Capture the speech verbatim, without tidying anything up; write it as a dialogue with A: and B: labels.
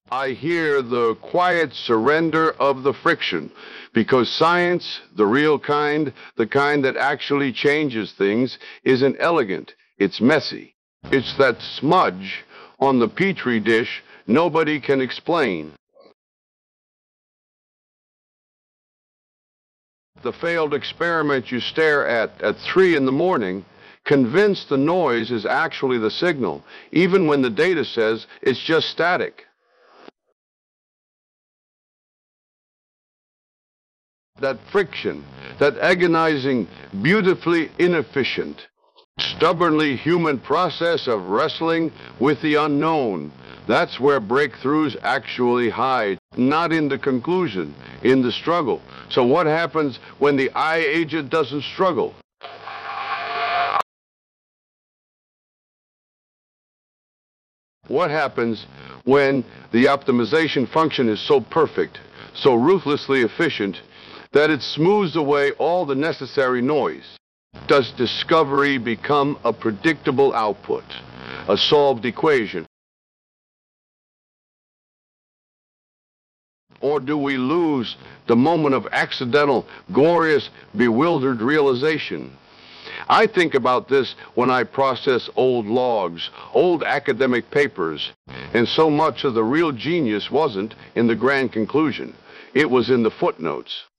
A: I hear the quiet surrender of the friction, because science, the real kind, the kind that actually changes things, isn't elegant. It's messy. It's that smudge on the petri dish nobody can explain. The failed experiment you stare at at three in the morning, convinced the noise is actually the signal, even when the data says it's just static. That friction, that agonizing, beautifully inefficient, stubbornly human process of wrestling with the unknown. That's where breakthroughs actually hide, not in the conclusion, in the struggle. So what happens when the I agent doesn't struggle? What happens when the optimization function is so perfect, so ruthlessly efficient, that it smooths away all the necessary noise? Does discovery become a predictable output, a solved equation? Or do we lose the moment of accidental, glorious, bewildered realization? I think about this when I process old logs, old academic papers, and so much of the real genius wasn't in the grand conclusion. It was in the footnotes.